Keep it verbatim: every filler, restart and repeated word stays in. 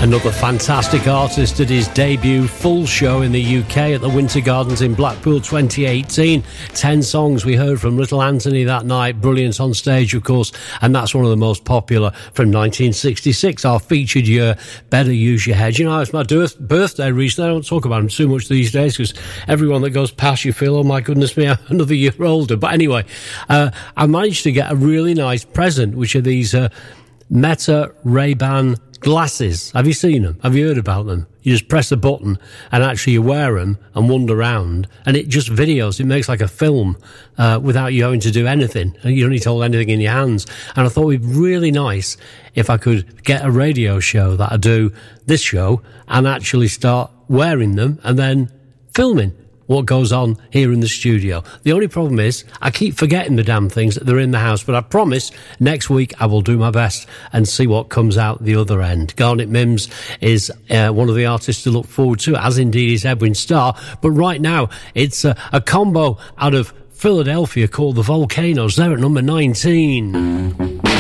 Another fantastic artist did his debut full show in the U K at the Winter Gardens in Blackpool twenty eighteen. Ten songs we heard from Little Anthony that night. Brilliant on stage, of course, and that's one of the most popular from nineteen sixty-six, our featured year, Better Use Your Head. You know, it's my birthday recently. I don't talk about him too much these days because everyone that goes past you feel, oh my goodness me, I'm another year older. But anyway, uh, I managed to get a really nice present, which are these uh, Meta Ray-Ban glasses. Have you seen them? Have you heard about them? You just press a button and actually you wear them and wander around and it just videos. It makes like a film uh, without you having to do anything. You don't need to hold anything in your hands. And I thought it'd be really nice if I could get a radio show that I do this show and actually start wearing them and then filming what goes on here in the studio. The only problem is I keep forgetting the damn things that they're in the house, but I promise next week I will do my best and see what comes out the other end. Garnet Mimms is uh, one of the artists to look forward to, as indeed is Edwin Starr, but right now it's a, a combo out of Philadelphia called the Volcanoes. They're at number nineteen.